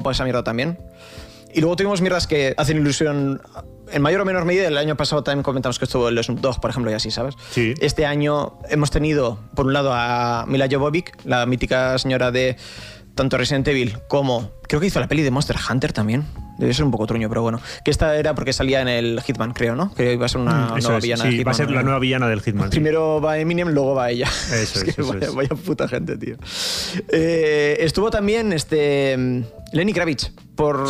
esa mierda también. Y luego tuvimos mierdas que hacen ilusión en mayor o menor medida. El año pasado también comentamos que estuvo el Snoop Dogg, por ejemplo, y así, ¿sabes? Sí. Este año hemos tenido, por un lado, a Mila Jovovich, la mítica señora de tanto Resident Evil como... Creo que hizo la peli de Monster Hunter también. Debe ser un poco truño, pero bueno. Que esta era porque salía en el Hitman, creo, ¿no? Que iba a ser una nueva villana del Hitman. Va a ser la nueva villana del Hitman. Primero va Eminem, luego va ella. Eso es. Vaya puta gente, tío. Estuvo también Lenny Kravitz por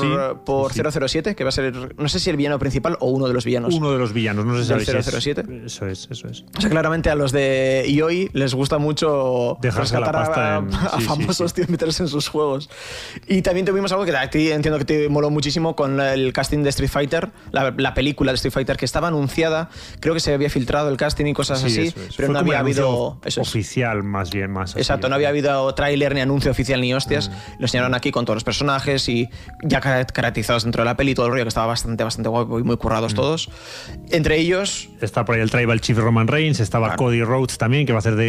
007, que va a ser, no sé si el villano principal o uno de los villanos. Uno de los villanos, no sé si del sabéis. 007. Eso es. O sea, claramente a los de EOI les gusta mucho dejarse la pasta a famosos, tío, meterse en sus juegos. Y también tuvimos algo que a ti entiendo que te moló muchísimo con el casting de Street Fighter, la película de Street Fighter que estaba anunciada, creo que se había filtrado el casting y cosas así, pero fue no había habido... oficial, más bien. Exacto, no había habido tráiler ni anuncio oficial ni hostias. Lo enseñaron aquí con todos los personajes y ya caracterizados dentro de la peli, todo el rollo, que estaba bastante guapo y muy currados todos. Entre ellos... Está por ahí el Tribal Chief Roman Reigns, estaba Cody Rhodes también, que va a ser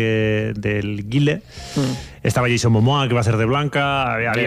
del Guile. Estaba Jason Momoa, que va a ser de Blanca. Había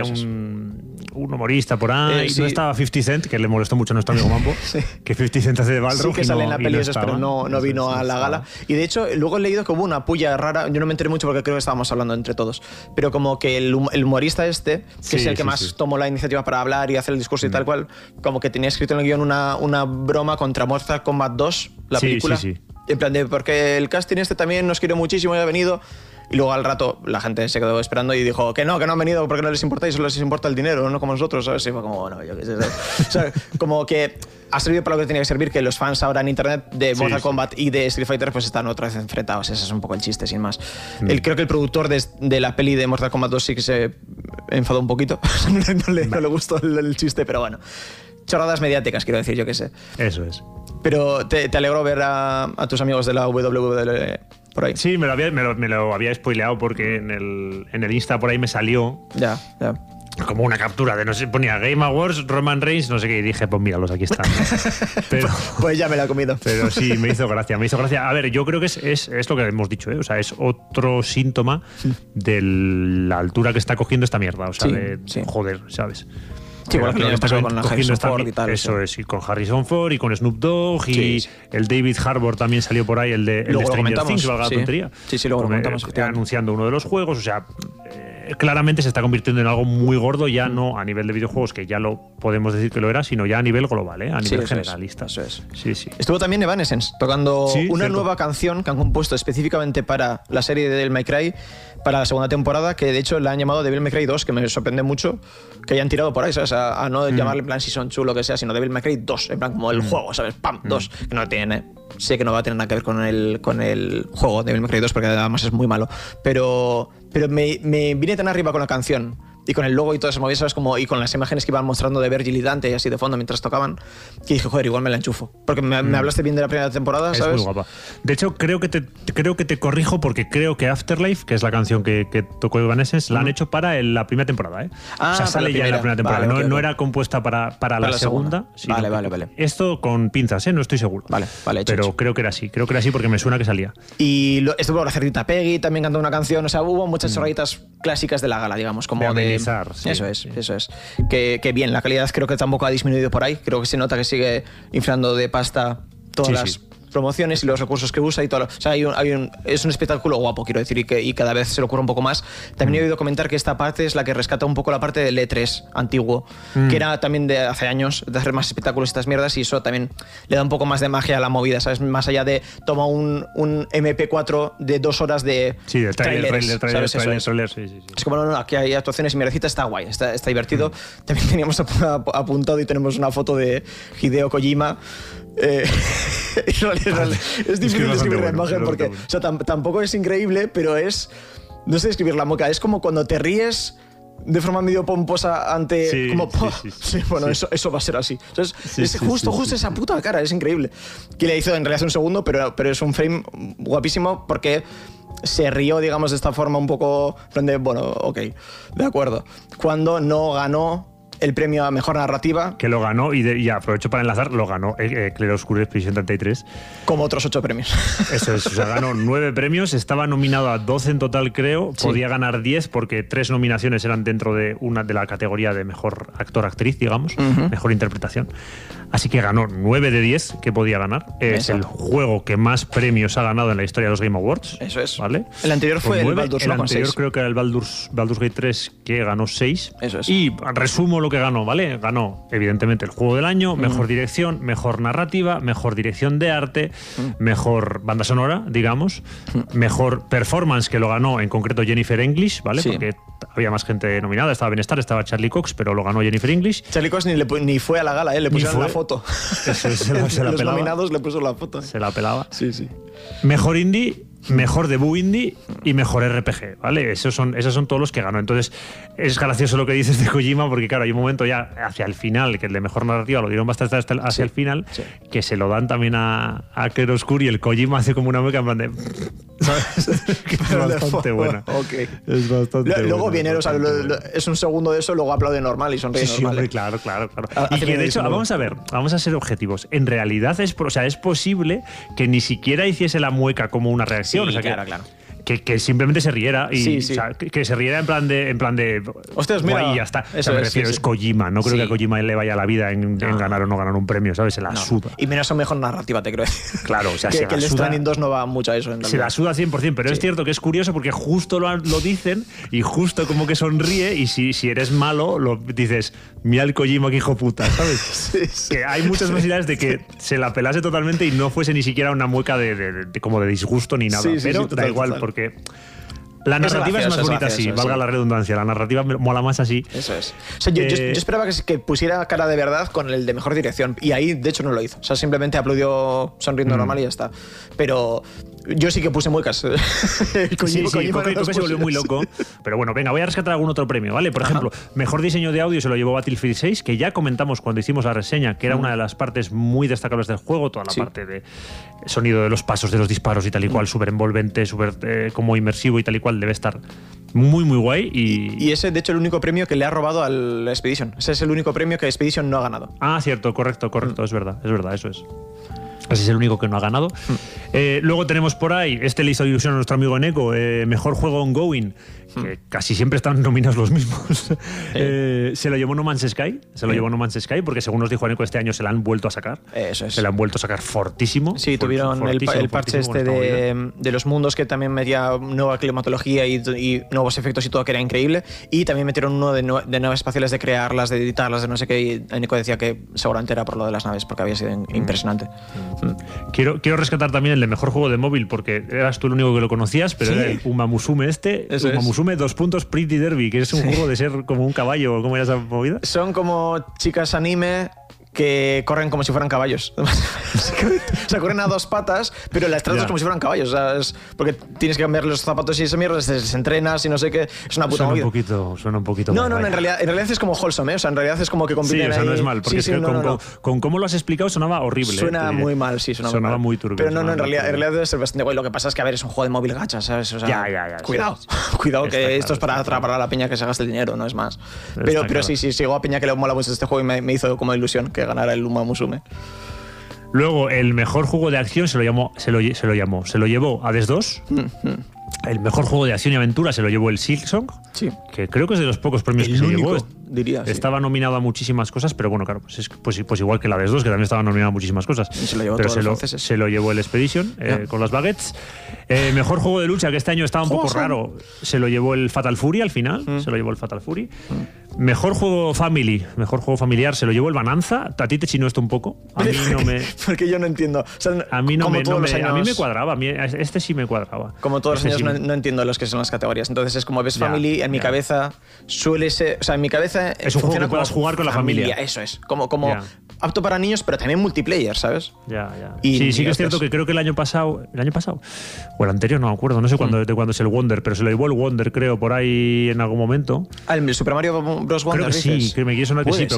un humorista por ahí. No estaba 50 Cent, que le molestó mucho a nuestro amigo Mambo, que 50 Cent hace de Balrog. Sí, que sale en la peli, pero no vino a la estaba. gala. Y de hecho, luego he leído que hubo una puya rara, yo no me enteré mucho porque creo que estábamos hablando entre todos, pero como que el humorista que es el que más tomó la iniciativa para hablar y hacer el discurso y tal cual, como que tenía escrito en el guión una broma contra Mortal Kombat 2, la película. En plan de, porque el casting también nos quiere muchísimo y ha venido. Y luego al rato la gente se quedó esperando y dijo que no han venido porque no les importa y solo les importa el dinero, no como nosotros, ¿sabes? Y fue como, bueno, yo qué sé. O sea, como que ha servido para lo que tenía que servir, que los fans ahora en internet de Mortal Kombat y de Street Fighter pues están otra vez enfrentados. Ese es un poco el chiste, sin más. Creo que el productor de la peli de Mortal Kombat 2 sí que se enfadó un poquito. no le gustó el chiste, pero bueno. Chorradas mediáticas, quiero decir, yo qué sé. Eso es. Pero te alegró ver a tus amigos de la WWE por ahí. Sí, me lo había spoileado porque en el Insta por ahí me salió. Ya. Como una captura de, no sé, ponía Game Awards, Roman Reigns, no sé qué, y dije, pues míralos, aquí están. Pero, pues ya me la he comido. Pero sí, me hizo gracia. A ver, yo creo que es lo que hemos dicho, ¿eh? O sea, es otro síntoma de la altura que está cogiendo esta mierda. O sea, joder, ¿sabes? Sí, bueno, que está con Harrison Ford y tal. Eso es, y con Harrison Ford y con Snoop Dogg y el David Harbour también salió por ahí, el de Stranger Things, valga la tontería. Sí, luego lo comentamos. Anunciando uno de los juegos, o sea, claramente se está convirtiendo en algo muy gordo, ya no a nivel de videojuegos, que ya lo podemos decir que lo era, sino ya a nivel global, a nivel generalista. Eso es. Sí. Estuvo también Evanescence tocando una nueva canción que han compuesto específicamente para la serie de Devil May Cry, para la segunda temporada, que de hecho la han llamado Devil May Cry 2, que me sorprende mucho que hayan tirado por ahí, ¿sabes? A no llamarle en plan Season 2 lo que sea, sino Devil May Cry 2, en plan como el juego, ¿sabes? ¡Pam! 2, que no tiene... Sé que no va a tener nada que ver con el juego Devil May Cry 2 porque además es muy malo, pero me vine tan arriba con la canción y con el logo y todo eso, ¿sabes? Como, y con las imágenes que iban mostrando de Virgil y Dante y así de fondo mientras tocaban, que dije, joder, igual me la enchufo. Porque me hablaste bien de la primera temporada, ¿sabes? Es muy guapa. De hecho, creo que te corrijo porque creo que Afterlife, que es la canción que tocó Evanescence, la han hecho para la primera temporada, ¿eh? O sea, sale ya en la primera temporada. Vale, no era compuesta para la segunda. Vale. Esto con pinzas, ¿eh? No estoy seguro. Vale, pero creo que era así porque me suena que salía. Y estuvo la cerdita Peggy, también cantó una canción, o sea, hubo muchas chorraditas clásicas de la gala, digamos, como de eso es. Que bien, la calidad creo que tampoco ha disminuido por ahí. Creo que se nota que sigue inflando de pasta todas las promociones y los recursos que usa y todo. O sea, es un espectáculo guapo, quiero decir, y cada vez se le ocurre un poco más. También he oído comentar que esta parte es la que rescata un poco la parte del E3 antiguo, que era también de hace años, de hacer más espectáculos estas mierdas, y eso también le da un poco más de magia a la movida, ¿sabes? Más allá de toma un MP4 de 2 horas de trailer, sí. Es como, no, aquí hay actuaciones y mierdecita, está guay, está divertido. También teníamos apuntado y tenemos una foto de Hideo Kojima. Es difícil describir la imagen porque o sea, tampoco es increíble, pero es, no sé describir la moca, es como cuando te ríes de forma medio pomposa ante bueno, eso va a ser así. Entonces, es justo esa puta cara, es increíble. Que le hizo en realidad un segundo, pero es un frame guapísimo porque se rió, digamos, de esta forma un poco de, bueno, ok, de acuerdo. Cuando no ganó el premio a mejor narrativa. Que lo ganó, y aprovecho para enlazar, lo ganó Claroscuro Expedition 33. Como otros 8 premios. Eso es, o sea, ganó 9 premios, estaba nominado a 12 en total, creo. Sí. Podía ganar 10 porque 3 nominaciones eran dentro de una de la categoría de mejor actor-actriz, digamos, mejor interpretación. Así que ganó 9 de 10 que podía ganar. Es el juego que más premios ha ganado en la historia de los Game Awards. Eso es. ¿Vale? El anterior fue el Baldur's Gate. El anterior creo que era el Baldur's Gate 3, que ganó 6. Eso es. Y resumo lo que ganó, ¿vale? Ganó, evidentemente, el juego del año, mejor dirección, mejor narrativa, mejor dirección de arte, mejor banda sonora, digamos, mejor performance, que lo ganó en concreto Jennifer English, ¿vale? Sí. Porque había más gente nominada, estaba Ben Starr, estaba Charlie Cox, pero lo ganó Jennifer English. Charlie Cox ni fue a la gala, le pusieron la foto. Eso, se la Los pelaba. nominados le puso la foto. Se la pelaba. Sí, sí. Mejor indie, mejor debut indie y mejor RPG, ¿vale? Esos son todos los que ganó. Entonces, es gracioso lo que dices de Kojima, porque claro, hay un momento ya hacia el final, que el de mejor narrativa lo dieron bastante hacia el final, que se lo dan también a Claroscuro, y el Kojima hace como una mueca en plan de... ¿sabes? Que es bastante buena. Okay. Es bastante luego buena, viene, o sea, es un segundo de eso, luego aplaude normal y sonríe normal. Sí, hombre, claro. Y que de hecho, vamos a ser objetivos. En realidad es posible que ni siquiera hiciese la mueca como una reacción. Sí, o sea, claro. Que simplemente se riera y Sí. O sea, que se riera en plan de hostias, mira, guay, ya está. Eso o sea, me refiero, es Kojima, no creo que a Kojima le vaya la vida en ganar o no ganar un premio, ¿sabes? Se la suda. Y menos en mejor narrativa, te creo. Claro, o sea, que el Stranding 2 no va mucho a eso. Se la suda 100%, pero es cierto que es curioso porque justo lo dicen y justo como que sonríe, y si eres malo, lo dices, mira el Kojima, que hijo puta, ¿sabes? Sí. Que hay muchas posibilidades de que se la pelase totalmente y no fuese ni siquiera una mueca como de disgusto ni nada, pero da igual, porque... La narrativa es más bonita así, valga la redundancia. La narrativa mola más así. Eso es. O sea, yo esperaba que pusiera cara de verdad con el de mejor dirección. Y ahí, de hecho, no lo hizo. O sea, simplemente aplaudió sonriendo normal y ya está. Pero yo sí que puse muecas. Coque se volvió muy loco. Pero bueno, venga, voy a rescatar algún otro premio, ¿vale? Por ejemplo, mejor diseño de audio se lo llevó Battlefield 6, que ya comentamos cuando hicimos la reseña, que era una de las partes muy destacables del juego, toda la parte de sonido de los pasos, de los disparos y tal y cual, súper envolvente, súper como inmersivo y tal y cual. Debe estar muy, muy guay. Y ese, de hecho, el único premio que le ha robado al Expedition. Ese es el único premio que Expedition no ha ganado. Ah, cierto, correcto. Es verdad, eso es. Ese es el único que no ha ganado. Luego tenemos por ahí, le hizo ilusión a nuestro amigo Neko, mejor juego ongoing, que casi siempre están nominados los mismos. Se lo llevó No Man's Sky. Llevó No Man's Sky porque, según nos dijo Neko, este año se la han vuelto a sacar. Eso es. Se la han vuelto a sacar fortísimo. Sí, tuvieron el parche de los mundos, que también metía nueva climatología y nuevos efectos y todo, que era increíble. Y también metieron uno de naves espaciales, de crearlas, de editarlas, de no sé qué. Y Neko decía que seguramente era por lo de las naves, porque había sido impresionante. Quiero rescatar también el de mejor juego de móvil, porque eras tú el único que lo conocías, pero era el Uma Musume Musume 2 Pretty Derby, que es un juego de ser como un caballo. ¿Cómo era esa movida? Son como chicas anime que corren como si fueran caballos. O sea, corren a 2 patas, pero las tratas como si fueran caballos. O sea, porque tienes que cambiar los zapatos y esa mierda, se entrenas y no sé qué. Es una puta movida. Suena un poquito. No, en realidad es como wholesome, ¿eh? O sea, en realidad es como que compiten. Sí, o sea, no es mal, porque no. con cómo lo has explicado sonaba horrible. Suena muy mal, sí, sonaba muy turbio. Pero en realidad debe ser bastante guay. Lo que pasa es que, a ver, es un juego de móvil gacha, ¿sabes? O sea, ya. Cuidado, cuidado, que esto es para atrapar a la peña que se gaste el dinero, no es más. Pero sí, llegó a peña que le mola mucho este juego y me hizo como ilusión que ganara el Uma Musume. Luego, el mejor juego de acción se lo llevó Hades 2. El mejor juego de acción y aventura se lo llevó el Silksong, que creo que es de los pocos premios que se llevó. Diría, estaba nominado a muchísimas cosas, pero bueno, claro, pues igual que la Hades 2, que también estaba nominado a muchísimas cosas. Y se lo llevó pero todos los franceses. Se lo llevó el Expedition con las baguettes. Mejor juego de lucha, que este año estaba un poco raro, se lo llevó el Fatal Fury al final. Se lo llevó el Fatal Fury. Mejor juego familiar, se lo llevó el Bonanza. A ti te chinó esto un poco. A mí no me... Porque yo no entiendo. O sea, a mí me cuadraba. Este sí me cuadraba. Como todos los años no entiendo los que son las categorías. Entonces es como Best Family, en mi cabeza suele ser... O sea, en mi cabeza es un juego que puedas jugar con la familia. Eso es. Como apto para niños, pero también multiplayer, ¿sabes? Sí que es cierto que creo que el año pasado o el anterior, no me acuerdo, no sé cuándo es el Wonder, pero se lo llevó el Wonder, creo, por ahí en algún momento. ¿El Super Mario Bros. Wonder? Creo que sí, que me quiere sonar que sí, pero claro,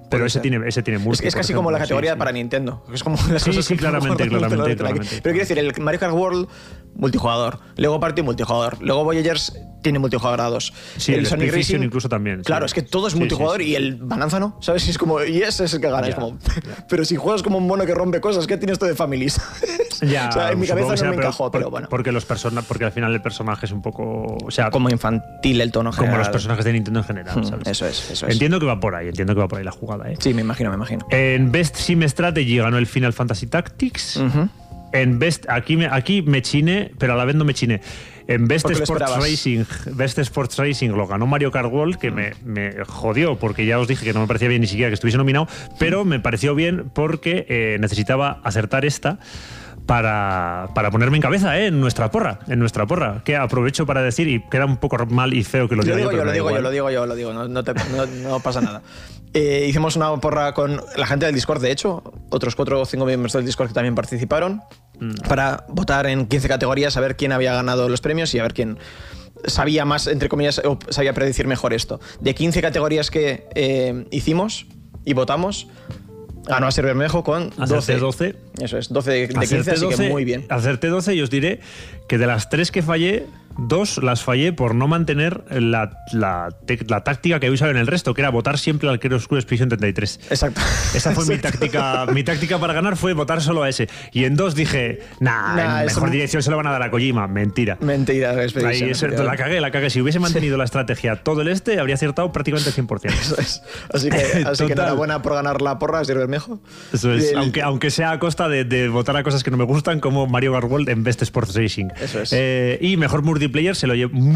Pero ese tiene multi. Es casi como la categoría para Nintendo. Es como las cosas sí, claramente. Pero quiero decir, el Mario Kart World, multijugador. Lego Party, multijugador. Lego Voyagers tiene multijugador a 2. Sí, el Sonic Racing incluso también. Claro, es que todo es multijugador y el Bonanza no, ¿sabes? Y es como, y ese es el que gana. Es como, pero si juegas como un mono que rompe cosas, ¿qué tienes esto de families? Ya, o sea, en mi cabeza no me encajó, pero bueno. Porque al final el personaje es un poco... O sea, como infantil el tono general. Como los personajes de Nintendo en general, ¿sabes? Eso es. Entiendo que va por ahí la jugada, ¿eh? Sí, me imagino. En Best Sim Strategy ganó el Final Fantasy Tactics. En Best... Aquí me chiné, pero a la vez no me chiné. En Best Sports Racing lo ganó Mario Kart World, que me jodió, porque ya os dije que no me parecía bien ni siquiera que estuviese nominado, pero me pareció bien porque necesitaba acertar esta para ponerme en cabeza en nuestra porra, que aprovecho para decir, y queda un poco mal y feo que lo diga yo. Lo digo, no pasa nada. Hicimos una porra con la gente del Discord, de hecho, otros 4 o 5 miembros del Discord que también participaron, para votar en 15 categorías, a ver quién había ganado los premios y a ver quién sabía más, entre comillas, o sabía predecir mejor esto. De 15 categorías que hicimos y votamos, ganó Asier Bermejo con 12. Eso es, 12 de 15, así que muy bien. Acerté 12 y os diré que de las 3 que fallé, 2 las fallé por no mantener la táctica que he usado en el resto, que era votar siempre al Claro Oscuro Expedition 33. Exacto. Esa fue mi táctica. Mi táctica para ganar fue votar solo a ese. Y en 2 dije, en mejor dirección se lo van a dar a Kojima. Mentira, Expedition. Ahí la cagué. Si hubiese mantenido la estrategia todo el habría acertado prácticamente el 100%. Eso es. Así que enhorabuena por ganar la porra, Asier Bermejo. Eso es. Aunque sea a costa de votar a cosas que no me gustan, como Mario Kart World en Best Sports Racing. Eso es. Y mejor multiplayer se lo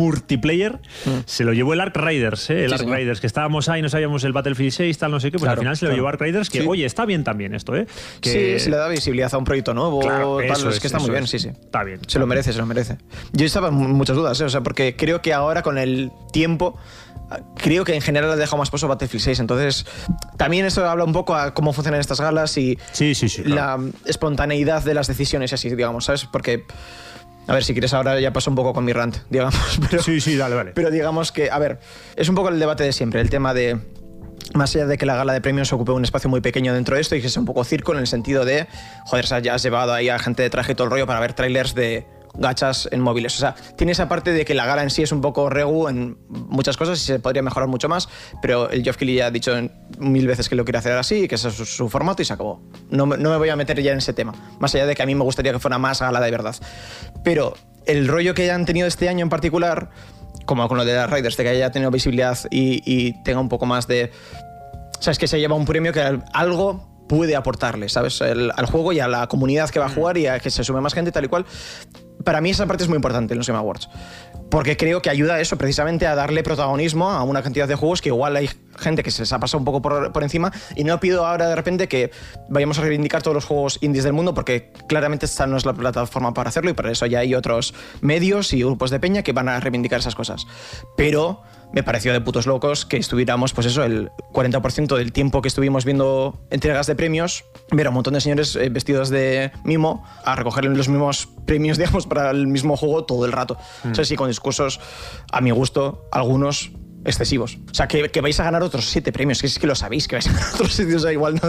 llevó el Ark Riders, el Ark Riders, que estábamos ahí, no sabíamos el Battlefield 6, tal, no sé qué, pues al final se lo llevó Ark Riders, que oye, está bien también esto, que se le da visibilidad a un proyecto nuevo, es que está muy bien, sí. Está bien. Se lo merece. Yo estaba en muchas dudas, o sea, porque creo que ahora con el tiempo, creo que en general ha dejado más paso Battlefield 6, entonces también esto habla un poco a cómo funcionan estas galas y la espontaneidad de las decisiones, así, digamos, ¿sabes? Porque... A ver, si quieres ahora ya paso un poco con mi rant, digamos. Pero, sí, dale. Pero digamos que, a ver, es un poco el debate de siempre, el tema de, más allá de que la gala de premios ocupe un espacio muy pequeño dentro de esto y que sea un poco circo en el sentido de, joder, o sea, ya has llevado ahí a gente de traje y todo el rollo para ver trailers de gachas en móviles. O sea, tiene esa parte de que la gala en sí es un poco regu en muchas cosas y se podría mejorar mucho más, pero el Geoff Keighley ya ha dicho 1000 veces que lo quiere hacer así y que ese es su formato y se acabó. No me voy a meter ya en ese tema, más allá de que a mí me gustaría que fuera más gala de verdad. Pero el rollo que hayan tenido este año en particular, como con lo de las Riders, de que haya tenido visibilidad y tenga un poco más de... ¿Sabes? Que se lleva un premio que algo puede aportarle, ¿sabes? Al juego y a la comunidad que va a jugar y a que se sume más gente, tal y cual. Para mí esa parte es muy importante en los Game Awards, porque creo que ayuda a eso, precisamente a darle protagonismo a una cantidad de juegos que igual hay gente que se les ha pasado un poco por encima, y no pido ahora de repente que vayamos a reivindicar todos los juegos indies del mundo, porque claramente esta no es la plataforma para hacerlo y para eso ya hay otros medios y grupos de peña que van a reivindicar esas cosas. Pero me pareció de putos locos que estuviéramos, pues eso, el 40% del tiempo que estuvimos viendo entregas de premios, ver a un montón de señores vestidos de mimo a recoger los mismos premios, digamos, para el mismo juego todo el rato. O sea, sí, con discursos, a mi gusto, algunos excesivos. O sea, que vais a ganar otros 7 premios, que es que lo sabéis, que vais a ganar otros sitios, da igual.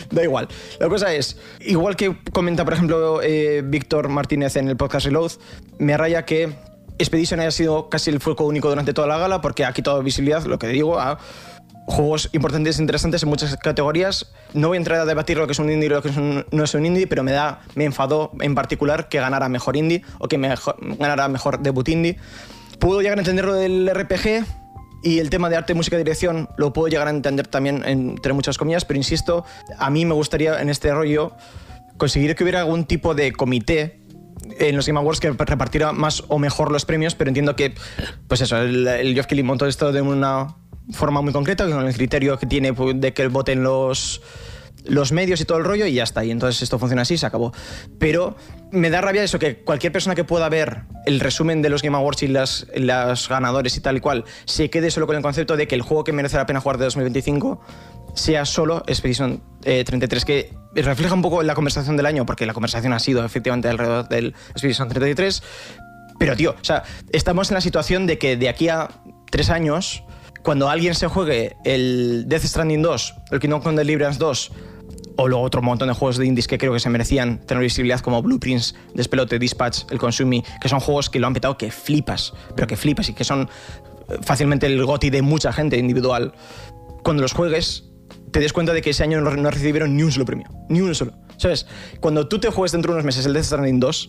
La cosa es, igual que comenta, por ejemplo, Víctor Martínez en el podcast Reload, me raya que Expedition haya sido casi el foco único durante toda la gala, porque ha quitado visibilidad, lo que digo, a juegos importantes e interesantes en muchas categorías. No voy a entrar a debatir lo que es un indie y lo que no es un indie, pero me enfadó en particular que ganara mejor indie o que ganara mejor debut indie. Puedo llegar a entender lo del RPG y el tema de arte, música y dirección lo puedo llegar a entender también entre muchas comillas, pero insisto, a mí me gustaría en este rollo conseguir que hubiera algún tipo de comité en los Game Awards que repartiera más o mejor los premios, pero entiendo que, pues eso, el Geoff Keighley montó esto de una forma muy concreta, con el criterio que tiene de que voten los medios y todo el rollo, y ya está. Y entonces esto funciona así, se acabó. Pero me da rabia eso, que cualquier persona que pueda ver el resumen de los Game Awards y las ganadores y tal y cual, se quede solo con el concepto de que el juego que merece la pena jugar de 2025 sea solo Expedition 33, que refleja un poco la conversación del año, porque la conversación ha sido efectivamente alrededor del Expedition 33. Pero, tío, o sea, estamos en la situación de que de aquí a 3 años, cuando alguien se juegue el Death Stranding 2, el Kingdom Come Deliverance 2, o luego otro montón de juegos de indies que creo que se merecían tener visibilidad, como Blueprints, Despelote, Dispatch, el Consumi, que son juegos que lo han petado que flipas, pero que flipas, y que son fácilmente el GOTY de mucha gente individual. Cuando los juegues, te des cuenta de que ese año no recibieron ni un solo premio, ni uno solo, ¿sabes? Cuando tú te juegues dentro de unos meses el Death Stranding 2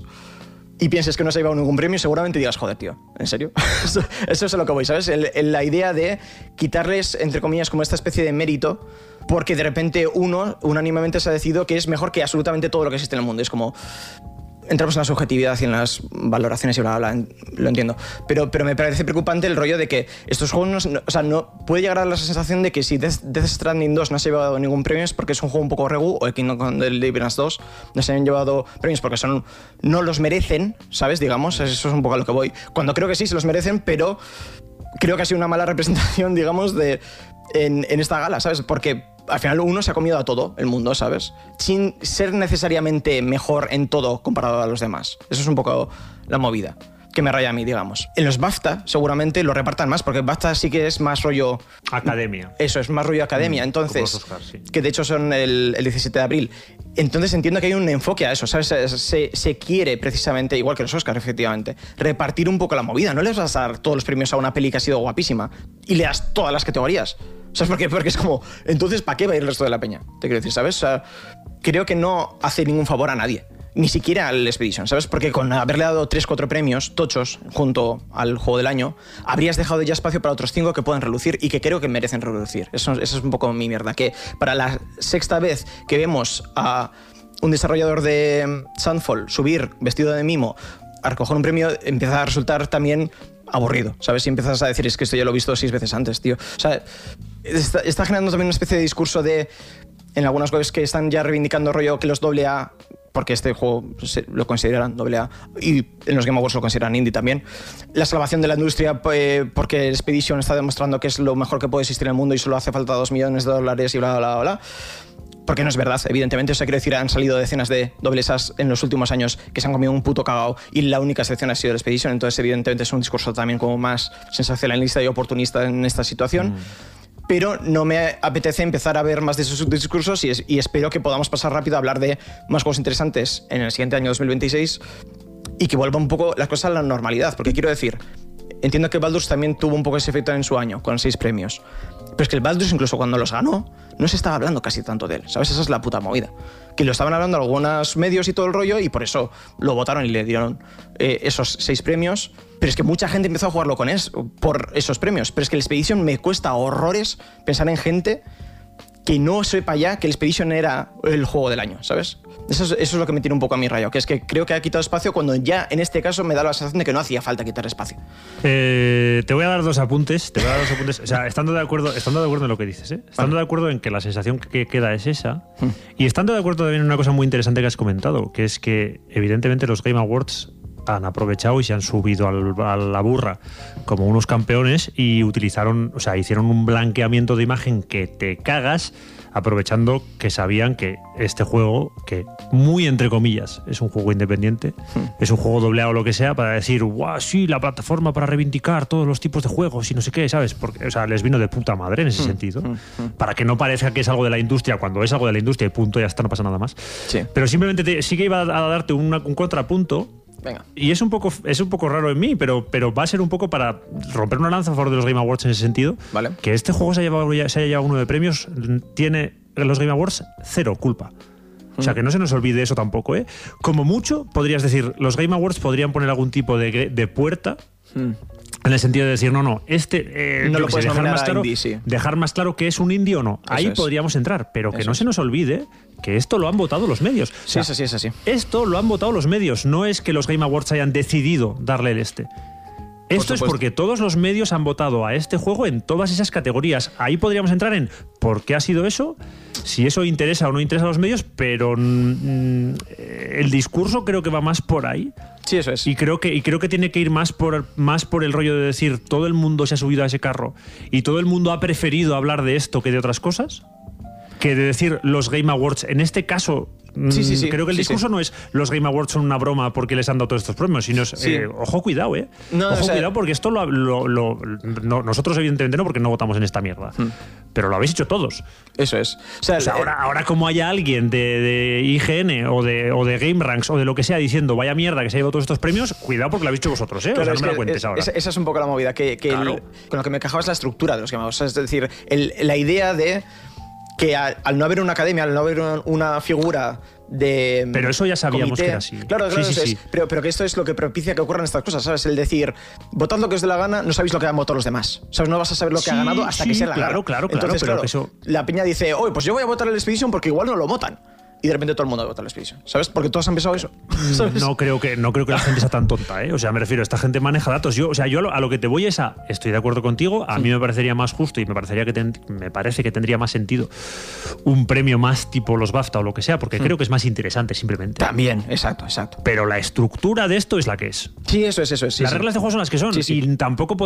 y pienses que no se ha llevado ningún premio, seguramente digas, joder, tío, ¿en serio? Eso es a lo que voy, ¿sabes? La idea de quitarles, entre comillas, como esta especie de mérito, porque de repente uno unánimemente se ha decidido que es mejor que absolutamente todo lo que existe en el mundo. Es como... Entramos en la subjetividad y en las valoraciones y bla, bla, bla, lo entiendo. Pero me parece preocupante el rollo de que estos juegos no puede llegar a dar la sensación de que si Death Stranding 2 no se ha llevado ningún premio es porque es un juego un poco regu, o el Kingdom Come Deliverance 2 no se han llevado premios porque no los merecen, ¿sabes? Digamos, eso es un poco a lo que voy. Cuando creo que sí se los merecen, pero creo que ha sido una mala representación, digamos, en esta gala, ¿sabes? Porque al final uno se ha comido a todo el mundo, ¿sabes? Sin ser necesariamente mejor en todo comparado a los demás. Eso es un poco la movida que me raya a mí, digamos. En los BAFTA seguramente lo repartan más, porque BAFTA sí que es más rollo... Academia. Eso, es más rollo academia. Entonces, los Oscars, sí. Que de hecho son el 17 de abril. Entonces entiendo que hay un enfoque a eso, ¿sabes? Se quiere precisamente, igual que los Oscars, efectivamente, repartir un poco la movida. No les vas a dar todos los premios a una peli que ha sido guapísima y le das todas las categorías. ¿Sabes por qué? Porque es como, entonces, ¿para qué va a ir el resto de la peña? Te quiero decir, ¿sabes? O sea, creo que no hace ningún favor a nadie. Ni siquiera al Expedition, ¿sabes? Porque con haberle dado 3-4 premios tochos junto al juego del año, habrías dejado ya espacio para otros 5 que pueden relucir y que creo que merecen relucir. Eso es un poco mi mierda. Que para la sexta vez que vemos a un desarrollador de Sunfall subir vestido de mimo a recoger un premio, empieza a resultar también aburrido, ¿sabes? Si empiezas a decir, es que esto ya lo he visto 6 veces antes, tío. O sea, está generando también una especie de discurso de... En algunas webs que están ya reivindicando rollo que los AA, porque este juego lo consideran AA, y en los Game Awards lo consideran indie también, la salvación de la industria porque Expedition está demostrando que es lo mejor que puede existir en el mundo y solo hace falta $2 millones y bla, bla, bla, bla. Porque no es verdad, evidentemente. O sea, quiero decir, han salido decenas de AA en los últimos años que se han comido un puto cagao y la única excepción ha sido el Expedition. Entonces, evidentemente, es un discurso también como más sensacionalista y oportunista en esta situación. Pero no me apetece empezar a ver más de esos discursos y espero que podamos pasar rápido a hablar de más juegos interesantes en el siguiente año 2026 y que vuelva un poco las cosas a la normalidad. Porque quiero decir, entiendo que Baldur's también tuvo un poco ese efecto en su año, con 6 premios. Pero es que el Baldur's, incluso cuando los ganó, no se estaba hablando casi tanto de él, ¿sabes? Esa es la puta movida. Que lo estaban hablando algunos medios y todo el rollo, y por eso lo votaron y le dieron esos 6 premios. Pero es que mucha gente empezó a jugarlo por esos premios. Pero es que el Expedition me cuesta horrores pensar en gente que no sepa ya que el Expedition era el juego del año, ¿sabes? Eso es lo que me tiene un poco a mi rayo, que es que creo que ha quitado espacio cuando ya en este caso me da la sensación de que no hacía falta quitar espacio. Te voy a dar dos apuntes. O sea, estando de acuerdo en lo que dices, ¿eh? Estando de acuerdo en que la sensación que queda es esa, y estando de acuerdo también en una cosa muy interesante que has comentado, que es que evidentemente los Game Awards han aprovechado y se han subido a la burra como unos campeones y hicieron un blanqueamiento de imagen que te cagas, aprovechando que sabían que este juego, que muy entre comillas es un juego independiente, es un juego AA o lo que sea, para decir, guau, sí, la plataforma para reivindicar todos los tipos de juegos y no sé qué, ¿sabes? Porque, o sea, les vino de puta madre en ese sentido, para que no parezca que es algo de la industria, cuando es algo de la industria y punto, ya está, no pasa nada más. Sí. Pero simplemente sí que iba a darte un contrapunto. Venga. Y es un poco raro en mí, pero va a ser un poco para romper una lanza a favor de los Game Awards en ese sentido. Vale. Que este juego se haya llevado uno de premios, tiene en los Game Awards 0 culpa. O sea, que no se nos olvide eso tampoco, ¿eh? Como mucho, podrías decir, los Game Awards podrían poner algún tipo de puerta, en el sentido de decir, no, no lo puedes dejar más claro, indie, sí. Dejar más claro que es un indie o no. Eso ahí podríamos entrar, pero que no se nos olvide que esto lo han votado los medios. Sí, es así. Esto lo han votado los medios, no es que los Game Awards hayan decidido darle el este. Esto es porque todos los medios han votado a este juego en todas esas categorías. Ahí podríamos entrar en por qué ha sido eso, si eso interesa o no interesa a los medios, pero el discurso creo que va más por ahí. Sí, eso es. Y creo que tiene que ir más por el rollo de decir, todo el mundo se ha subido a ese carro y todo el mundo ha preferido hablar de esto que de otras cosas, que de decir los Game Awards, en este caso Sí. Creo que el discurso no es los Game Awards son una broma porque les han dado todos estos premios, sino es, ojo, cuidado, cuidado, porque esto nosotros evidentemente no, porque no votamos en esta mierda. Pero lo habéis hecho todos. Eso es. Ahora como haya alguien de IGN o de GameRanks o de lo que sea diciendo vaya mierda que se ha llevado todos estos premios, cuidado porque lo habéis hecho vosotros, Claro, no me lo cuentes ahora. Esa es un poco la movida, con lo que me encajaba es la estructura de los Game Awards. Es decir, la idea de que al no haber una academia, al no haber una figura de pero eso ya sabíamos comité, que era así. Claro, sí. Pero que esto es lo que propicia que ocurran estas cosas, ¿sabes? El decir, votad lo que os dé la gana, no sabéis lo que han votado los demás. ¿Sabes? No vas a saber lo que ha ganado hasta que sea la gana. Claro. Entonces, pero eso... la peña dice, oye, pues yo voy a votar el Expedition porque igual no lo votan. Y de repente todo el mundo vota el Expedition, ¿sabes? Porque todos han pensado eso, ¿sabes? No creo que la gente sea tan tonta, ¿eh? O sea, me refiero, esta gente maneja datos. Yo a lo que te voy es estoy de acuerdo contigo, a mí me parecería más justo y me parece que tendría más sentido un premio más tipo los BAFTA o lo que sea, porque creo que es más interesante simplemente. También, exacto. Pero la estructura de esto es la que es. Sí, eso es. Sí, las reglas de juego son las que son. Sí. Y tampoco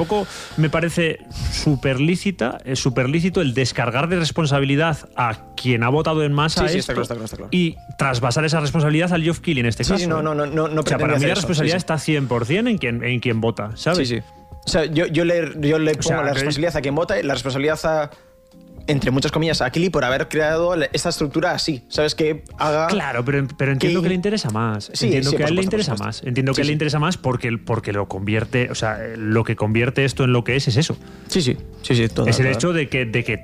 me parece súper lícito el descargar de responsabilidad a quien ha votado en masa esto. Está claro. Y trasvasar esa responsabilidad al Geoff Keighley en este caso. Sí, no. O sea, para mí la responsabilidad está 100% en quien vota, ¿sabes? Sí. O sea, yo le pongo la responsabilidad a quien vota y la responsabilidad a, entre muchas comillas, a Keighley por haber creado esta estructura así, ¿sabes? Que haga... Claro, pero entiendo que le interesa más. Entiendo que a él le interesa más. Entiendo que a él le interesa más porque lo convierte... O sea, lo que convierte esto en lo que es eso. Sí, todo. Es el hecho de que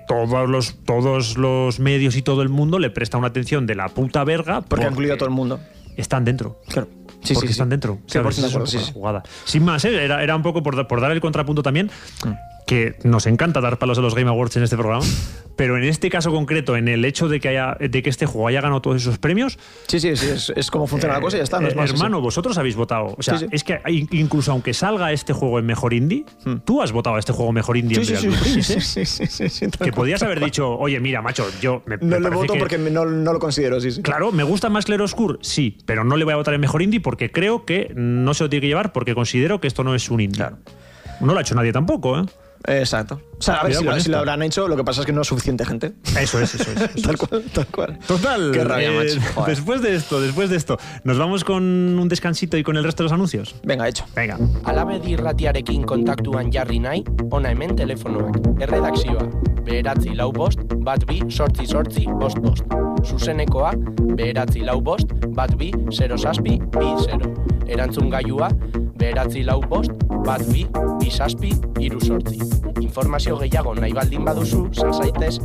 todos los medios y todo el mundo le presta una atención de la puta verga porque han incluido a todo el mundo. Están dentro. Claro. Porque están dentro. ¿Sabes? Es jugada. Sin más, era un poco por dar el contrapunto también, que nos encanta dar palos a los Game Awards en este programa, pero en este caso concreto, en el hecho de que este juego haya ganado todos esos premios... Sí, es como funciona la cosa y ya está. No es más, hermano, vosotros habéis votado. O sea, es que incluso aunque salga este juego en Mejor Indie, tú has votado a este juego Mejor Indie en Real Blueprints, Sí, que podías haber dicho, oye, mira, macho, yo... No le voto porque no lo considero, sí. Claro, ¿me gusta más Claroscur? Sí, pero no le voy a votar en Mejor Indie porque creo que no se lo tiene que llevar porque considero que esto no es un indie. Claro. No lo ha hecho nadie tampoco, ¿eh? Exacto. O sea, a ver si lo habrán hecho, lo que pasa es que no es suficiente gente. Eso es. Tal cual. Total. Qué rabia, macho. Después de esto, ¿nos vamos con un descansito y con el resto de los anuncios? Venga, hecho. Venga. Alabedi irratiarekin kontaktuan jarri nahi, ona hemen telefonoak. Erredakzioa, 9-4-1-2-8-8-5-5. Zuzenekoa, 9-4-1-2-8-0-6-2-0. Erantzun gailua, 9-4-1-2-2-7-3. Informazio gehiago nahi baldin baduzu, sasaitez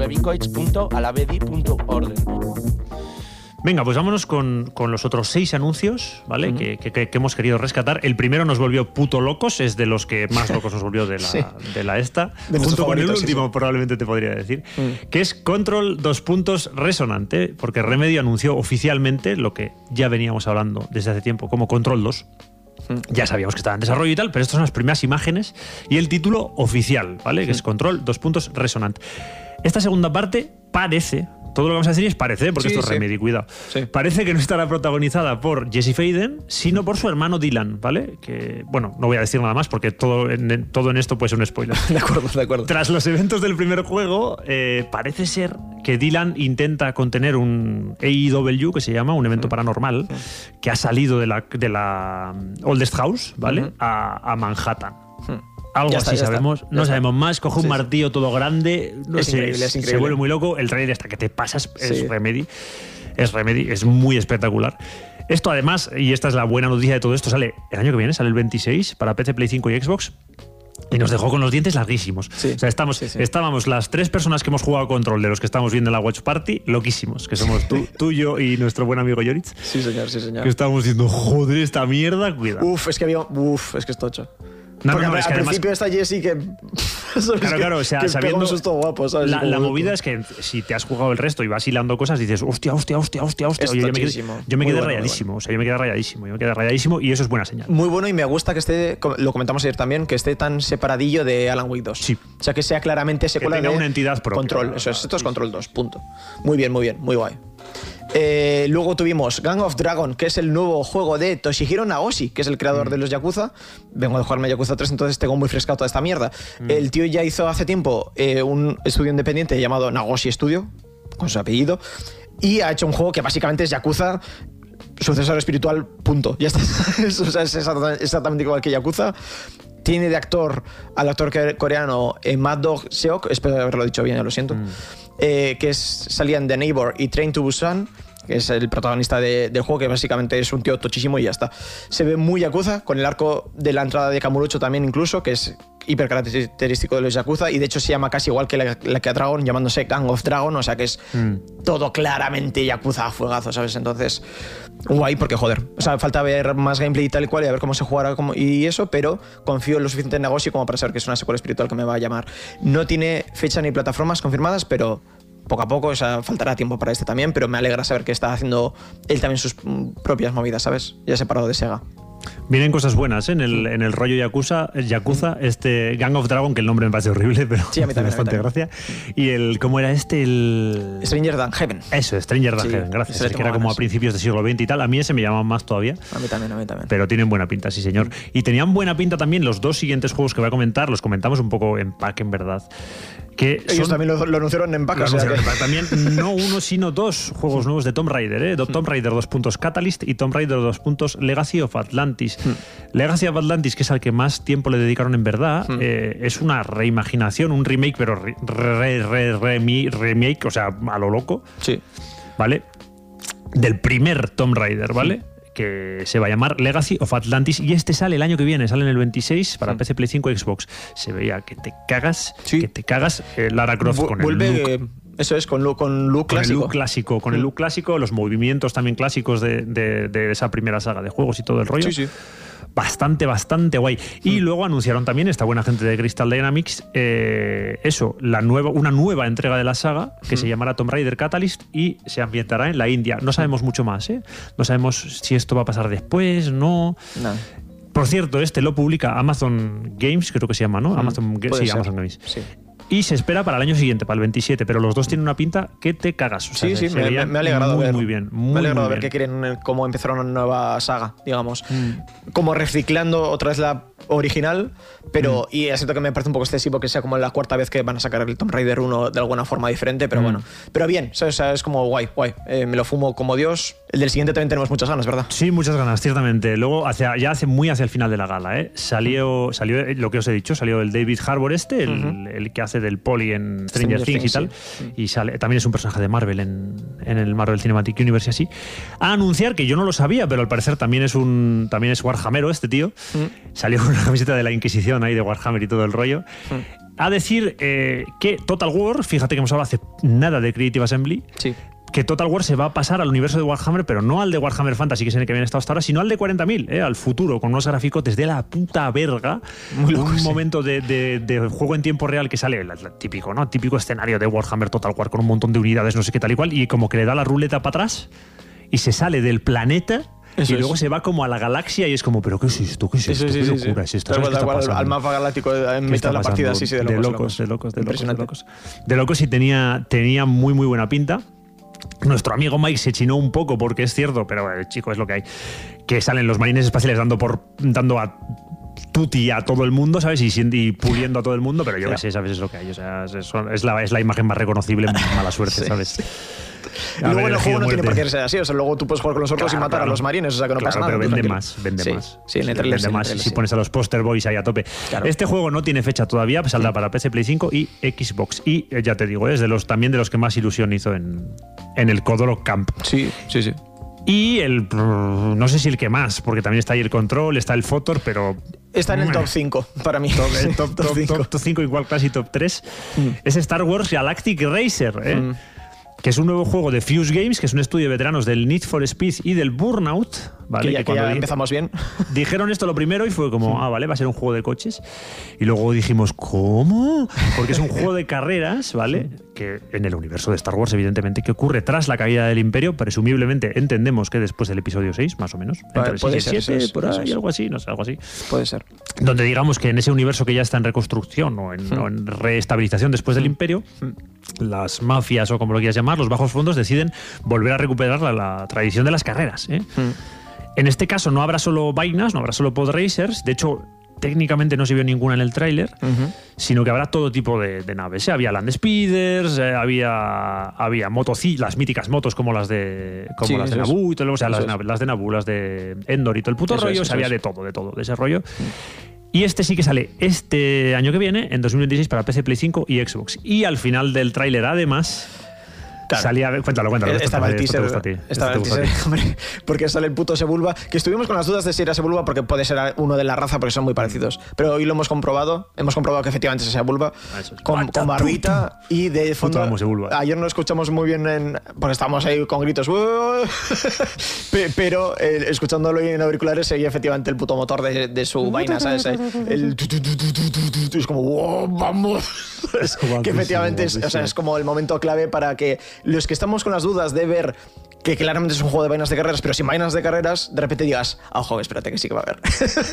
irubebikoitz.alabedi.org. Venga, pues vámonos con los otros 6 anuncios, ¿vale? Que hemos querido rescatar. El primero nos volvió puto locos, es de los que más locos nos volvió de la esta. Junto con el último, probablemente te podría decir. Que es Control Resonant, porque Remedy anunció oficialmente lo que ya veníamos hablando desde hace tiempo, como Control 2. Ya sabíamos que estaba en desarrollo y tal, pero estas son las primeras imágenes y el título oficial, ¿vale? Que es Control Resonant. Esta segunda parte parece... Todo lo que vamos a decir es parece, porque esto es Remedy, cuidado. Sí. Parece que no estará protagonizada por Jesse Faden, sino por su hermano Dylan, ¿vale? Que, bueno, no voy a decir nada más porque todo en esto puede ser un spoiler. De acuerdo. Tras los eventos del primer juego, parece ser que Dylan intenta contener un AEW, que se llama, un evento paranormal, que ha salido de la Oldest House, ¿vale? A Manhattan. Algo así sabemos, no sabemos más. Coge un martillo todo grande, es increíble. Se vuelve muy loco. El trailer hasta que te pasas es Remedy, es muy espectacular. Esto además, y esta es la buena noticia de todo esto, sale el año que viene, sale el 26 para PC, Play 5 y Xbox. Y nos dejó con los dientes larguísimos. O sea, estábamos las 3 personas que hemos jugado Control, de los que estamos viendo en la Watch Party, loquísimos, que somos tú, yo y nuestro buen amigo Yoritz. Sí, señor. Que estábamos diciendo, joder, esta mierda, cuidado. Es que es tocho. Porque al principio está Jesse que... Claro, o sea, sabiendo... Susto guapo, ¿sabes? La movida es que si te has jugado el resto y vas hilando cosas, dices, hostia. Yo me quedé rayadísimo. O sea, yo me quedé rayadísimo y eso es buena señal. Muy bueno, y me gusta que esté, lo comentamos ayer también, que esté tan separadillo de Alan Wake 2. Sí. O sea, que sea claramente secuela de... Que tenga una entidad propia. Control, eso es. Esto es Control 2, punto. Muy bien, muy guay. Luego tuvimos Gang of Dragon, que es el nuevo juego de Toshihiro Nagoshi, que es el creador de los Yakuza. Vengo de jugarme Yakuza 3, entonces tengo muy frescado toda esta mierda. El tío ya hizo hace tiempo un estudio independiente llamado Nagoshi Studio, con su apellido. Y ha hecho un juego que básicamente es Yakuza, sucesor espiritual, punto. Ya está. O sea, es exactamente igual que Yakuza. Tiene de actor al actor coreano Mad Dog Seok, espero haberlo dicho bien, lo siento, que salía en The Neighbor y Train to Busan, que es el protagonista del juego, que básicamente es un tío tochísimo y ya está. Se ve muy Yakuza, con el arco de la entrada de Kamurocho también incluso, que es hiper característico de los Yakuza, y de hecho se llama casi igual que la que a Dragon, llamándose Gang of Dragon, o sea que es todo claramente Yakuza a fuegazo, ¿sabes? Entonces, guay, porque joder, o sea, falta ver más gameplay y tal y cual, y a ver cómo se jugará y eso, pero confío en lo suficiente en negocio como para saber que es una secuela espiritual que me va a llamar. No tiene fecha ni plataformas confirmadas, pero poco a poco, o sea, faltará tiempo para este también, pero me alegra saber que está haciendo él también sus propias movidas, ¿sabes? Ya separado de Sega. Vienen cosas buenas, ¿eh? En el rollo Yakuza, este Gang of Dragon, que el nombre me parece horrible, pero sí, a mí también, bastante gracia. Y ¿cómo era este? Stranger Than Heaven. Eso, Stranger Than Heaven, gracias. Es que era como a principios del siglo XX y tal. A mí ese me llama más todavía. A mí también. Pero tienen buena pinta, sí, señor. Y tenían buena pinta también los dos siguientes juegos que voy a comentar. Los comentamos un poco en pack, en verdad. Que ellos también lo anunciaron en pack. También no uno, sino dos juegos nuevos de Tomb Raider, ¿eh? Tomb Raider 2. Catalyst y Tomb Raider 2. Legacy of Atlantis. Legacy of Atlantis, que es al que más tiempo le dedicaron en verdad, es una reimaginación, un remake, pero remake, o sea, a lo loco. Sí. ¿Vale? Del primer Tomb Raider, ¿vale? Que se va a llamar Legacy of Atlantis, y este sale el año que viene, sale en el 26 para PC, Play 5 y Xbox. Se veía que te cagas, Lara Croft con el look. Eso es, con look clásico. Con el look clásico, los movimientos también clásicos de esa primera saga de juegos y todo el rollo. Sí. Bastante guay. Y luego anunciaron también esta buena gente de Crystal Dynamics una nueva entrega de la saga que se llamará Tomb Raider Catalyst y se ambientará en la India. No sabemos mucho más, ¿eh? No sabemos si esto va a pasar después, no. Por cierto, este lo publica Amazon Games, creo que se llama, ¿no? Amazon Games. Sí. Y se espera para el año siguiente, para el 27, pero los dos tienen una pinta que te cagas. O sea, sí, me ha alegrado ver. Muy bien. Me ha alegrado ver que quieren cómo empezar una nueva saga, digamos. Como reciclando otra vez la original, pero y es cierto que me parece un poco excesivo que sea como la cuarta vez que van a sacar el Tomb Raider 1 de alguna forma diferente, pero bueno. Pero bien, o sea, es como guay. Me lo fumo como Dios. El del siguiente también tenemos muchas ganas, ¿verdad? Sí, muchas ganas, ciertamente. Luego, muy hacia el final de la gala, salió lo que os he dicho, salió el David Harbour el que hace del Poli en Stranger Things y tal, y también es un personaje de Marvel en el Marvel Cinematic Universe y así, a anunciar, que yo no lo sabía, pero al parecer también es Warhamero este tío, salió con una camiseta de la Inquisición ahí de Warhammer y todo el rollo, a decir que Total War, fíjate que hemos hablado hace nada de Creative Assembly, que Total War se va a pasar al universo de Warhammer, pero no al de Warhammer Fantasy, que es en el que habían estado hasta ahora, sino al de 40.000, al futuro, con unos graficotes de la puta verga. Muy loco, un momento de juego en tiempo real que sale, el típico, ¿no? Típico escenario de Warhammer Total War con un montón de unidades, no sé qué tal y cual, y como que le da la ruleta para atrás y se sale del planeta. Eso y luego se va como a la galaxia y es como, ¿pero qué es esto? ¿Qué es esto? ¿Qué locura es esto? Al mapa galáctico en mitad de la partida, sí, de locos. De locos y tenía muy buena pinta. Nuestro amigo Mike se chinó un poco porque es cierto, pero chico, es lo que hay. Que salen los marines espaciales dando a tuti a todo el mundo, ¿sabes? Y puliendo a todo el mundo, pero yo qué sé, ¿sabes? Es lo que hay. O sea, es la imagen más reconocible, mala suerte, ¿sabes? Y luego en el juego no tiene por qué ser así, o sea, luego tú puedes jugar con los orcos y matar a los marines, o sea que no pasa nada. Pero vende más. Sí, en el trailer vende más si pones a los poster boys ahí a tope. Claro. Este juego no tiene fecha todavía, saldrá para PC, Play 5 y Xbox. Y ya te digo, es también de los que más ilusión hizo en el Kodoro Camp. Sí. Y no sé si el que más, porque también está ahí el Control, está el Fotor, pero... Está en el top 5 para mí. Top 5, igual casi top 3. Es Star Wars Galactic Racer, que es un nuevo juego de Fuse Games, que es un estudio de veteranos del Need for Speed y del Burnout, ¿vale? Que ya empezamos bien. Dijeron esto lo primero y fue como, vale, va a ser un juego de coches. Y luego dijimos, ¿cómo? Porque es un juego de carreras, ¿vale? Que en el universo de Star Wars, evidentemente, que ocurre tras la caída del Imperio, presumiblemente entendemos que después del episodio 6, más o menos. Puede ser, 7, por ahí, algo así, no sé, algo así. Puede ser. Donde digamos que en ese universo que ya está en reconstrucción o en reestabilización después del Imperio, las mafias o como lo quieras llamar, los bajos fondos deciden volver a recuperar la tradición de las carreras. En este caso no habrá solo vainas, no habrá solo pod racers. De hecho, técnicamente no se vio ninguna en el tráiler, sino que habrá todo tipo de naves. Había Land Speeders, había las míticas motos como las de Naboo y todo, o sea, las de Naboo, las de Endor y todo el puto rollo, había de todo de ese rollo. Y este sí que sale este año que viene, en 2026, para PC, Play 5 y Xbox. Y al final del tráiler, además... Claro. Salía, cuéntalo. Estaba el teaser, hombre, porque sale el puto Sebulba, que estuvimos con las dudas de si era Sebulba porque puede ser uno de la raza porque son muy parecidos. Pero hoy lo hemos comprobado que efectivamente es Sebulba, con barbita y de fondo. Ayer no lo escuchamos muy bien porque estábamos ahí con gritos, pero escuchándolo en auriculares seguía efectivamente el puto motor de su vaina, ¿sabes? Es como, wow, vamos. Que efectivamente es como el momento clave para que los que estamos con las dudas de ver que claramente es un juego de vainas de carreras, pero sin vainas de carreras, de repente digas, ojo, espérate que sí que va a haber.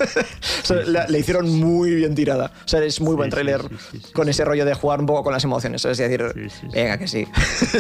Le hicieron muy bien tirada. O sea, es muy buen tráiler con ese rollo de jugar un poco con las emociones. Es decir, venga, que sí.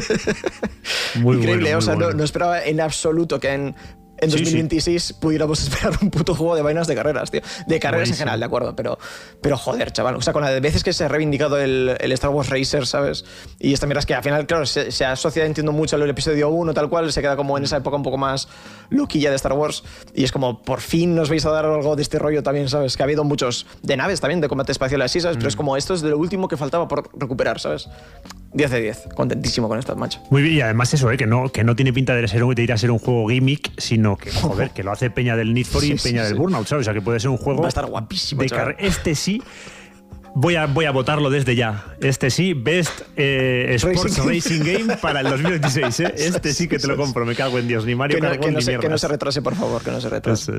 Muy increíble, bueno, o sea, no esperaba en absoluto que en 2026 pudiéramos esperar un puto juego de vainas de carreras, tío. De carreras en general, de acuerdo, pero joder, chaval. O sea, con las veces que se ha reivindicado el Star Wars Racer, ¿sabes? Y esta mierda es que al final, claro, se asocia, entiendo mucho, al episodio 1, tal cual, se queda como en esa época un poco más loquilla de Star Wars. Y es como, por fin nos vais a dar algo de este rollo también, ¿sabes? Que ha habido muchos de naves también, de combate espacial así, ¿sabes? Pero es como, esto es de lo último que faltaba por recuperar, ¿sabes? 10 de 10. Contentísimo con esto, macho. Muy bien, y además eso, que no tiene pinta de ir a ser un juego gimmick, sino que, joder, que lo hace peña del Need for y peña del Burnout, ¿sabes? O sea, que puede ser un juego... Va a estar guapísimo, Este sí... Voy a votarlo desde ya. Este sí, Best Sports Racing Game para el 2026. Este sí que te lo compro. Me cago en Dios. Ni Mario Kart ni mierda. Que no se retrase, por favor. Que no se retrase.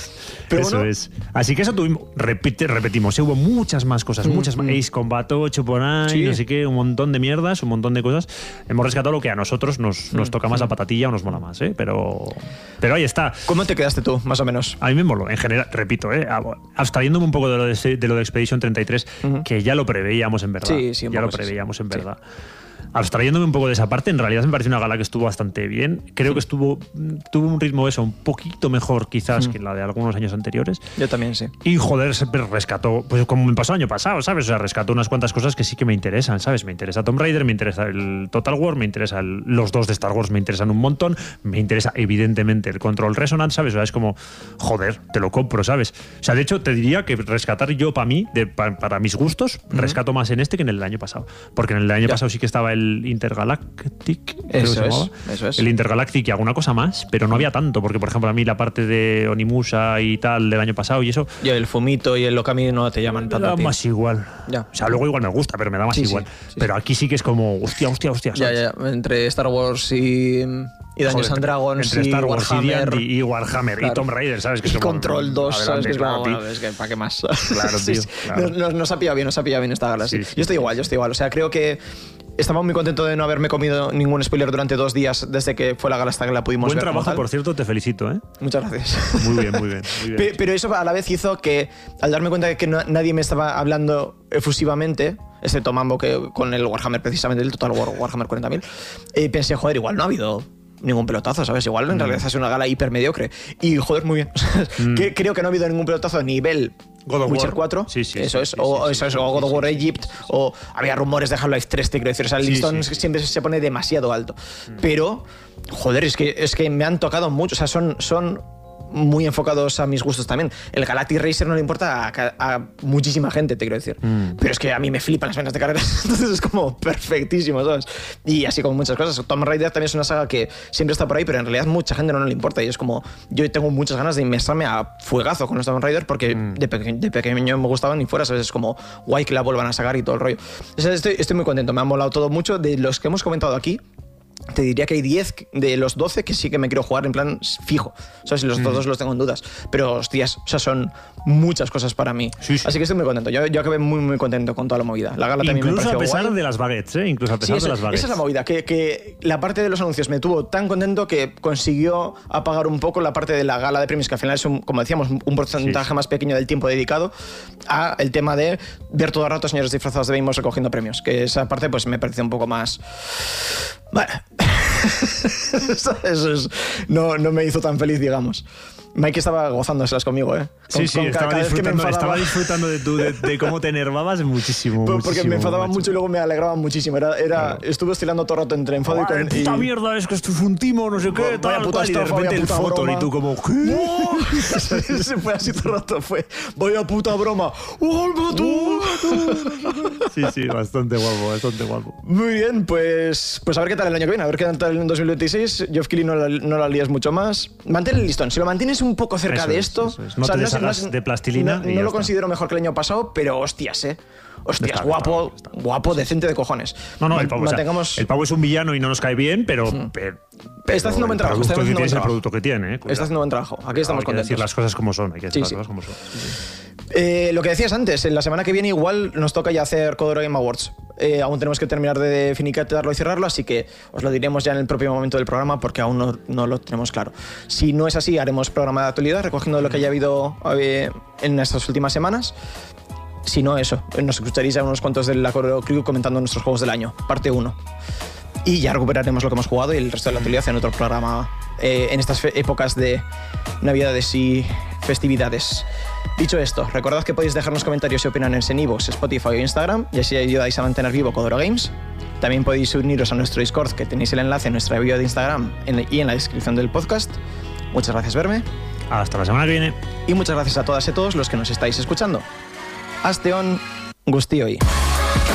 Eso es. Así que eso repetimos. Hubo muchas más cosas. Muchas más. Ace Combat 8 por ahí. No sé qué. Un montón de mierdas. Un montón de cosas. Hemos rescatado lo que a nosotros nos toca más la patatilla o nos mola más. Pero ahí está. ¿Cómo te quedaste tú, más o menos? A mí me moló. En general, repito, abstrayéndome un poco de lo de Expedition 33, que ya lo preveíamos en verdad. Sí, ya lo preveíamos en verdad. Abstrayéndome un poco de esa parte, en realidad me parece una gala que estuvo bastante bien. Creo que tuvo un ritmo un poquito mejor quizás que la de algunos años anteriores. Yo también, sí. Y joder, siempre rescató, pues como me pasó el año pasado, ¿sabes? O sea, rescató unas cuantas cosas que sí que me interesan, ¿sabes? Me interesa Tomb Raider, me interesa el Total War, me interesa los dos de Star Wars, me interesan un montón, me interesa evidentemente el Control Resonance, ¿sabes? O sea, es como, joder, te lo compro, ¿sabes? O sea, de hecho, te diría que rescatar yo para mí, para mis gustos, rescato más en este que en el del año pasado. Porque en el del año pasado sí que estaba el Intergalactic, eso es. El Intergalactic y alguna cosa más, pero no había tanto, porque por ejemplo a mí la parte de Onimusha y tal del año pasado y eso... Y el Fumito y el Okami no te llaman tanto. Me da más igual. Ya. O sea, luego igual me gusta, pero me da más igual. Pero aquí sí que es como, hostia. ¿sabes? Ya. Entre Star Wars y Dungeons and Dragons entre Star Wars Warhammer, y Warhammer y Tomb Raider, ¿sabes? Que y Control 2, ¿sabes? Que es como, bueno, es que ¿para qué más? Claro, tío. Claro. Nos ha pillado bien esta gala, sí. Yo estoy igual. O sea, creo que estaba muy contento de no haberme comido ningún spoiler durante 2 días desde que fue la gala hasta que la pudimos ver. Buen trabajo, por cierto, te felicito, ¿eh? Muchas gracias. Muy bien. Pero eso a la vez hizo que, al darme cuenta de que nadie me estaba hablando efusivamente, excepto Mambo, que con el Warhammer, precisamente el Total War Warhammer 40.000, pensé, joder, igual no ha habido ningún pelotazo, ¿sabes? Igual en realidad es una gala hiper mediocre. Y joder, muy bien. Creo que no ha habido ningún pelotazo a nivel God of Witcher War 4. Sí, o God of War Egypt, o había rumores de Half-Life 3, te quiero decir. O sea, el listón siempre se pone demasiado alto. Pero, joder, es que me han tocado mucho. O sea, son muy enfocados a mis gustos también. El Galactic Racer no le importa a muchísima gente, te quiero decir. Pero es que a mí me flipan las vainas de carreras, entonces es como perfectísimo, ¿sabes? Y así como muchas cosas. Tomb Raider también es una saga que siempre está por ahí, pero en realidad mucha gente no le importa. Y es como, yo tengo muchas ganas de inmersarme a fuegazo con los Tomb Raider porque de pequeño me gustaban y fuera, ¿sabes? Es como guay que la vuelvan a sacar y todo el rollo. O sea, estoy muy contento, me ha molado todo mucho. De los que hemos comentado aquí, te diría que hay 10 de los 12 que sí que me quiero jugar en plan fijo. O sea, si los otros dos los tengo en dudas. Pero, hostias, o sea, son muchas cosas para mí. Sí. Así que estoy muy contento. Yo acabé muy contento con toda la movida. La gala también me pareció guay. Incluso a pesar de las baguettes, ¿eh? Incluso a pesar de las baguettes. Esa es la movida, que la parte de los anuncios me tuvo tan contento que consiguió apagar un poco la parte de la gala de premios, que al final es, como decíamos, un porcentaje más pequeño del tiempo dedicado a el tema de ver todo el rato señores disfrazados de Beimos recogiendo premios. Que esa parte pues me pareció un poco más... Bueno... Eso no me hizo tan feliz, digamos. Mike estaba gozándoselas conmigo, ¿eh? Estaba disfrutando de cómo te enervabas muchísimo. Porque me enfadaba mucho y luego me alegraba muchísimo. Estuve oscilando todo el rato entre enfado y... ¡Puta mierda! Es que esto es un timo, no sé qué, tal, puta y de repente el foto y tú como... ¿Qué? Se fue así todo el rato, vaya puta broma. Sí, bastante guapo. Muy bien, pues a ver qué tal el año que viene, a ver qué tal en 2026. Geoff Keighley no la lías mucho más. Mantén el listón, si lo mantienes un poco cerca de esto... Eso es. No te deshagas de plastilina. No lo considero mejor que el año pasado, pero hostias, guapo, decente de cojones. No, el pavo es un villano y no nos cae bien, pero está haciendo buen trabajo. El producto que tiene. Está haciendo buen trabajo. Aquí estamos contentos. Hay que decir las cosas como son. Lo que decías antes, en la semana que viene igual nos toca ya hacer Codoro Game Awards. Aún tenemos que terminar de finiquitarlo y cerrarlo, así que os lo diremos ya en el propio momento del programa porque aún no lo tenemos claro. Si no es así, haremos programa de actualidad recogiendo lo que haya habido en estas últimas semanas. Si no, eso, nos escucharéis a unos cuantos de la Codoro Crew comentando nuestros juegos del año, parte 1. Y ya recuperaremos lo que hemos jugado y el resto de la actualidad en otro programa en estas épocas de Navidades y festividades. Dicho esto, recordad que podéis dejarnos comentarios y opiniones en iVoox, Spotify o Instagram, y así ayudáis a mantener vivo Codoro Games. También podéis uniros a nuestro Discord, que tenéis el enlace en nuestra bio de Instagram y en la descripción del podcast. Muchas gracias, Verme. Hasta la semana que viene. Y muchas gracias a todas y todos los que nos estáis escuchando. Aste on guztioi.